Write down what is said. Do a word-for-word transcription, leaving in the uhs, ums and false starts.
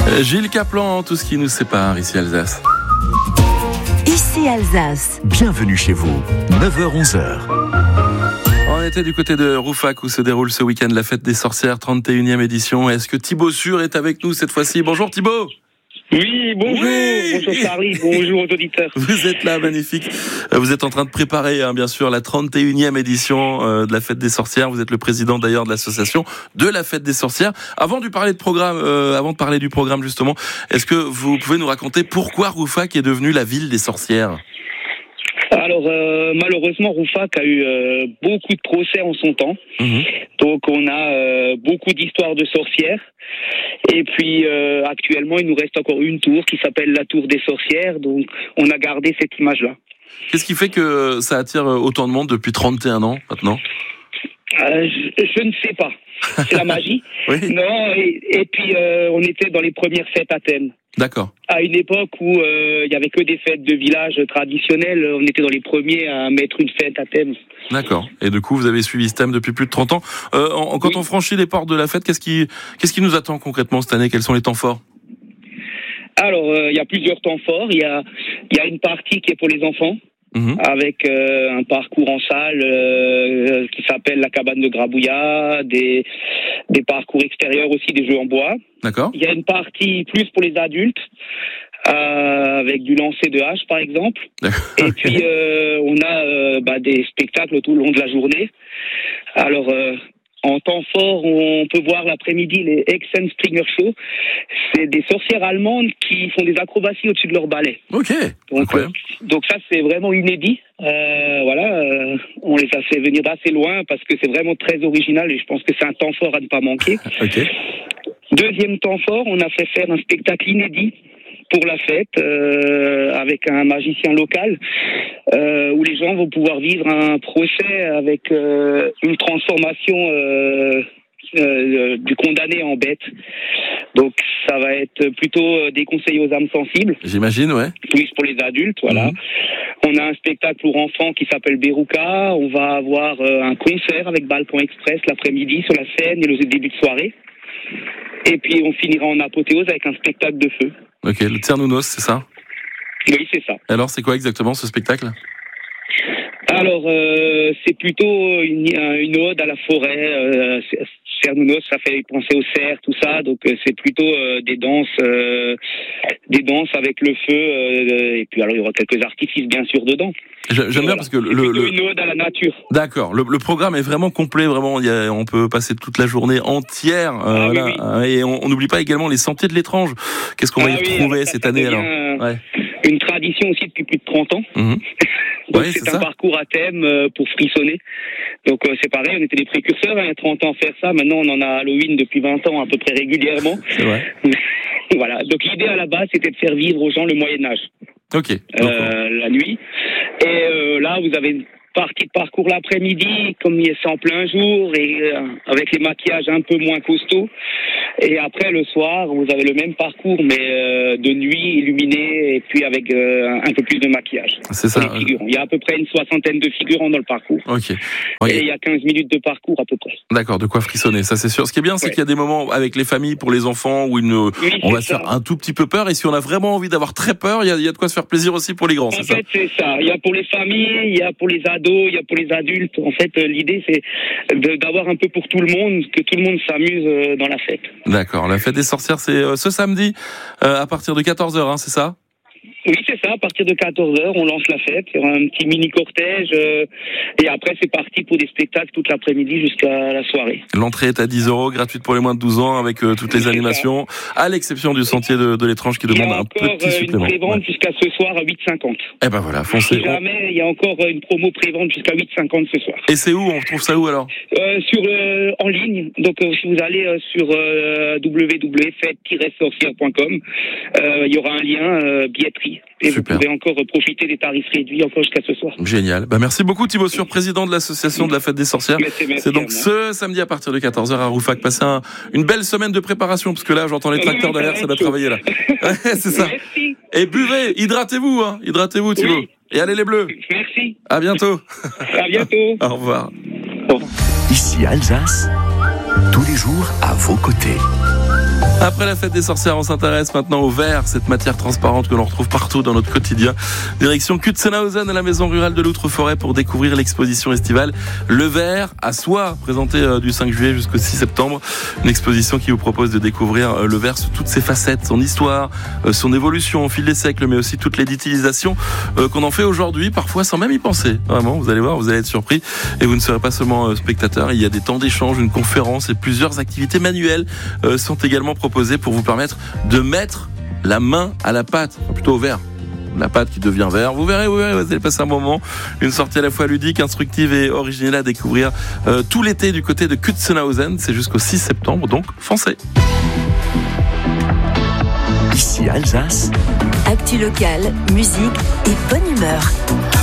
Gilles Caplan, tout ce qui nous sépare, ici Alsace. Ici Alsace. Bienvenue chez vous, neuf heures onze heures. On était du côté de Rouffach où se déroule ce week-end la fête des sorcières, trente et unième édition. Est-ce que Thibaut Sûr est avec nous cette fois-ci? Bonjour Thibaut. Oui, bonjour, oui. bonjour Charlie, bonjour aux auditeurs. Vous êtes là, magnifique. Vous êtes en train de préparer, hein, bien sûr, la trente et unième édition euh, de la fête des sorcières. Vous êtes le président d'ailleurs de l'association de la fête des sorcières. Avant de parler de programme, euh, avant de parler du programme justement, est-ce que vous pouvez nous raconter pourquoi Rouffach est devenue la ville des sorcières? Alors euh, malheureusement, Rouffach a eu euh, beaucoup de procès en son temps. Mmh. Donc on a euh, beaucoup d'histoires de sorcières. Et puis euh, actuellement, il nous reste encore une tour qui s'appelle la tour des sorcières. Donc on a gardé cette image-là. Qu'est-ce qui fait que ça attire autant de monde depuis trente et un ans maintenant? euh, je, je ne sais pas. C'est la magie. Oui. Non, et, et puis euh, on était dans les premières fêtes à thème. D'accord. À une époque où il euh, y avait que des fêtes de village traditionnelles, on était dans les premiers à mettre une fête à thème. D'accord. Et du coup, vous avez suivi ce thème depuis plus de trente ans. Euh, en, quand oui. on franchit les portes de la fête, qu'est-ce qui, qu'est-ce qui nous attend concrètement cette année? Quels sont les temps forts? Alors, il euh, y a plusieurs temps forts. Il y a, y a une partie qui est pour les enfants. Mmh. Avec euh, un parcours en salle euh, qui s'appelle la cabane de Grabouillat, des, des parcours extérieurs aussi, des jeux en bois. D'accord. Il y a une partie plus pour les adultes, euh, avec du lancer de hache par exemple. Et puis euh, on a euh, bah, des spectacles tout le long de la journée. Alors euh, en temps fort, on peut voir l'après-midi les Hexen Springer Show. C'est des sorcières allemandes qui font des acrobaties au-dessus de leur balai. Ok. Donc, euh, donc ça, c'est vraiment inédit. Euh, voilà, euh, on les a fait venir d'assez loin parce que c'est vraiment très original et je pense que c'est un temps fort à ne pas manquer. Ok. Deuxième temps fort, on a fait faire un spectacle inédit pour la fête euh, avec un magicien local euh, où les gens vont pouvoir vivre un procès avec euh, une transformation euh, euh, du condamné en bête. Donc ça va être plutôt déconseillé aux âmes sensibles. J'imagine, ouais. Plus pour les adultes, voilà. Mmh. On a un spectacle pour enfants qui s'appelle Berouka. On va avoir euh, un concert avec Balkan Express l'après-midi sur la scène et le début de soirée. Et puis on finira en apothéose avec un spectacle de feu. Ok, le Tsernounos, c'est ça? Oui, c'est ça. Alors, c'est quoi exactement ce spectacle? Alors, euh, c'est plutôt une, une ode à la forêt. Euh, Tsernounos, ça fait penser au cerf, tout ça. Donc, euh, c'est plutôt euh, des danses, euh, des danses avec le feu. Euh, et puis, alors, il y aura quelques artifices, bien sûr, dedans. J'aime bien voilà. Parce que le, le, le... une ode à la nature. D'accord. Le, le programme est vraiment complet. Vraiment, il y a, on peut passer toute la journée entière. Euh, ah, voilà. oui, oui. Et on n'oublie pas également les Sentiers de l'étrange. Qu'est-ce qu'on ah, va y oui, retrouver alors ça, cette ça année devient, alors ouais. Une tradition aussi depuis plus de trente ans. Mmh. Donc ouais, c'est, c'est un ça. parcours à thème euh, pour frissonner. Donc euh, c'est pareil, on était les précurseurs, hein, il y a trente ans à faire ça. Maintenant on en a Halloween depuis vingt ans à peu près régulièrement. C'est vrai. Voilà, donc l'idée à la base c'était de faire vivre aux gens le Moyen-Âge. Ok. Euh, la nuit. Et euh, là vous avez une partie de parcours l'après-midi, comme c'est en plein jour, et euh, avec les maquillages un peu moins costauds. Et après, le soir, vous avez le même parcours, mais euh, de nuit, illuminé, et puis avec euh, un peu plus de maquillage. C'est ça. Les figurants. Il y a à peu près une soixantaine de figurants dans le parcours. Ok. Oui. Et il y a quinze minutes de parcours à peu près. D'accord, de quoi frissonner, ça c'est sûr. Ce qui est bien, c'est ouais. qu'il y a des moments avec les familles, pour les enfants, où une, oui, on va se faire un tout petit peu peur, et si on a vraiment envie d'avoir très peur, il y a, il y a de quoi se faire plaisir aussi pour les grands, en c'est ça? En fait, c'est ça. Il y a pour les familles, il y a pour les ados, il y a pour les adultes. En fait, l'idée, c'est de, d'avoir un peu pour tout le monde, que tout le monde s'amuse dans la fête. D'accord, la fête des sorcières, c'est euh, ce samedi, euh, à partir de quatorze heures, hein, c'est ça? Oui, c'est ça. À partir de quatorze heures, on lance la fête. Il y aura un petit mini-cortège. Euh, et après, c'est parti pour des spectacles toute l'après-midi jusqu'à la soirée. L'entrée est à dix euros, gratuite pour les moins de douze ans, avec euh, toutes les c'est animations, ça. À l'exception du Sentier de, de l'étrange qui demande un petit supplément. Il y a encore une prévente ouais. jusqu'à ce soir à huit cinquante. Eh ben voilà, foncez. Si jamais, il y a encore une promo prévente jusqu'à huit cinquante ce soir. Et c'est où? On trouve ça où alors? euh, Sur euh, en ligne. Donc, euh, si vous allez euh, sur euh, w w w point fête tiret sorcière point com, euh, il y aura un lien euh, billetterie. Et Super. Vous pouvez encore profiter des tarifs réduits encore jusqu'à ce soir. Génial. Bah, merci beaucoup Thibaut Sûr, président de l'association de la fête des sorcières. Merci, merci, c'est donc ce samedi à partir de quatorze heures à Rouffach. Passez un, une belle semaine de préparation, parce que là j'entends les tracteurs derrière, ça va travailler là. Ouais, c'est ça. Merci. Et buvez, hydratez-vous, hein. Hydratez-vous Thibaut. Oui. Et allez les Bleus. Merci. À bientôt. À bientôt. Au revoir. Ici Alsace, tous les jours à vos côtés. Après la fête des sorcières, on s'intéresse maintenant au verre, cette matière transparente que l'on retrouve partout dans notre quotidien. Direction Kutzenhausen à la maison rurale de l'Outre-Forêt pour découvrir l'exposition estivale Le Verre à Soie, présentée du cinq juillet jusqu'au six septembre. Une exposition qui vous propose de découvrir le verre sous toutes ses facettes, son histoire, son évolution au fil des siècles, mais aussi toutes les utilisations qu'on en fait aujourd'hui, parfois sans même y penser. Vraiment, vous allez voir, vous allez être surpris. Et vous ne serez pas seulement spectateur, il y a des temps d'échange, une conférence et plusieurs activités manuelles sont également proposées pour vous permettre de mettre la main à la pâte, enfin plutôt au verre. La pâte qui devient verre. Vous verrez, vous verrez, vous allez passer un moment. Une sortie à la fois ludique, instructive et originale à découvrir euh, tout l'été du côté de Kutzenhausen. C'est jusqu'au six septembre, donc foncez. Ici Alsace. Actu locale, musique et bonne humeur.